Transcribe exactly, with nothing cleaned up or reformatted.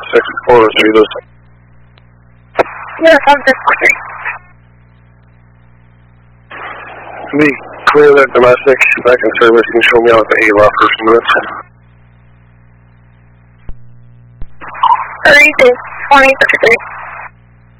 six four three those. Yes, I'm six four three. Can we clear that domestic back in service? Can you show me out the A L O for some minutes? Three is twenty thirty-three.